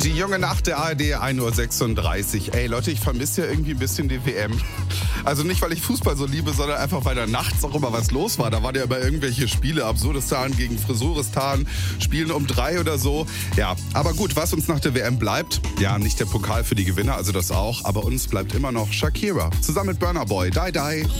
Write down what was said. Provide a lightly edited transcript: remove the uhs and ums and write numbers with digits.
Die junge Nacht der ARD, 1:36 Uhr. Ey Leute, ich vermisse ja irgendwie ein bisschen die WM. Also nicht, weil ich Fußball so liebe, sondern einfach, weil da nachts auch immer was los war. Da waren ja immer irgendwelche Spiele, Absurdistan gegen Frisuristan, Spielen um 3 oder so. Ja, aber gut, was uns nach der WM bleibt, ja, nicht der Pokal für die Gewinner, also das auch, aber uns bleibt immer noch Shakira. Zusammen mit Burna Boy, Die Die.